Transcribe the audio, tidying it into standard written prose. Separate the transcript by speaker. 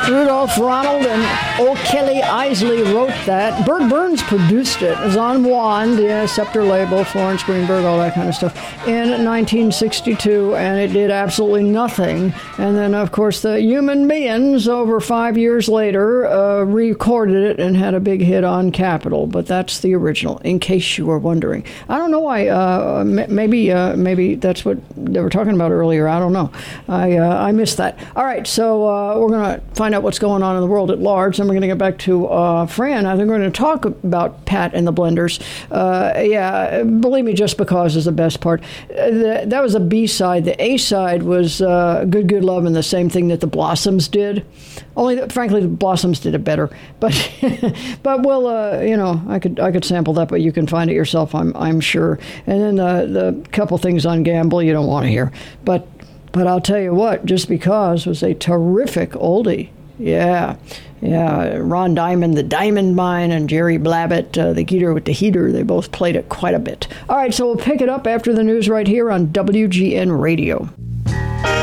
Speaker 1: Rudolph Ronald and old Kelly Isley wrote that. Bert Burns produced it. It was on Wand, the Scepter label, Florence Greenberg, all that kind of stuff, in 1962, and it did absolutely nothing. And then, of course, the Human Beings, over 5 years later, recorded it and had a big hit on Capitol. But that's the original, in case you were wondering. I don't know why. Maybe that's what they were talking about earlier. I don't know. I missed that. All right, so we're going to find out what's going on in the world at large. Then we're going to get back to Fran. I think we're going to talk about Pat and the Blenders. Yeah, believe me, Just Because is the best part. That was a B-side. The A-side was Good Good Love, and the same thing that the Blossoms did. Only that, frankly, the Blossoms did it better. But we'll, I could sample that, but you can find it yourself, I'm sure. And then the couple things on Gamble you don't want to hear. But I'll tell you what, Just Because was a terrific oldie. Yeah. Ron Diamond, the Diamond Mine, and Jerry Blabbett, the Geeter with the Heater. They both played it quite a bit. All right, so we'll pick it up after the news right here on WGN Radio.